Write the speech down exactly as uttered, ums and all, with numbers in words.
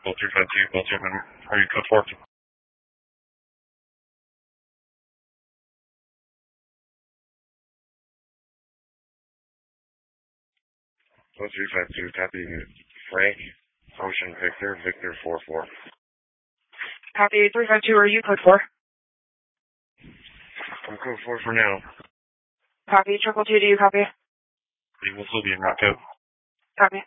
Triple three five two, Belgium. Are you code four? Code three five two, copy. Frank, Ocean Victor, Victor four four. Copy three five two, are you code four? I'm code four for now. Copy triple two, do you copy? We will still be in route code. Copy.